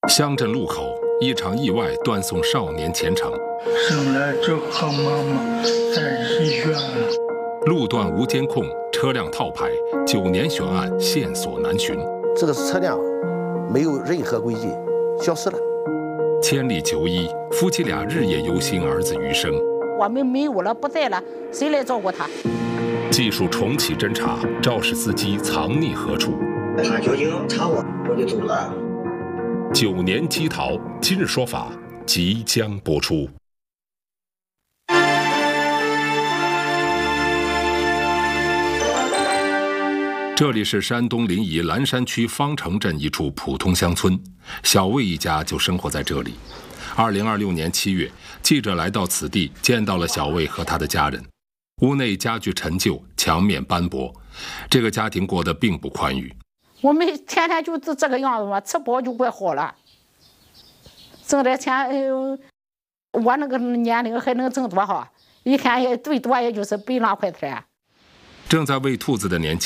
乡镇路口，一场意外断送少年前程。 生来就和妈妈在一起了。 路段无监控，车辆套牌，9年悬案线索难寻。 这个车辆没有任何轨迹，消失了。 千里求医，夫妻俩日夜忧心儿子余生。 我们没有了，不在了，谁来照顾他？ 技术重启侦查，肇事司机藏匿何处？ 他交警查我就走了。 9年击逃，今日说法即将播出。这里是山东临沂蓝山区方城镇一处普通乡村，小魏一家就生活在这里。2026年7月，记者来到此地，见到了小魏和他的家人。屋内家具陈旧，墙面斑驳，这个家庭过得并不宽裕。 我们天天就是这个样子嘛，吃饱就怪好了。挣点钱，我那个年龄还能挣多少？一天也最多也就是100来块钱。 正在喂兔子的年轻